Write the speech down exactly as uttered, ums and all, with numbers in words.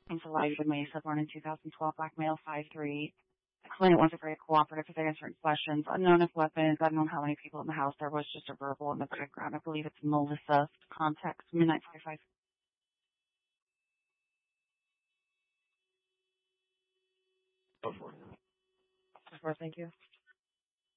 And so Elijah Mesa, born in two thousand twelve, black male, five three. Client wasn't very cooperative with answering questions. Unknown of weapons. Unknown how many people in the house. There was just a verbal in the background. I believe it's Melissa. Context, midnight forty-five. Go for it. Before, thank you.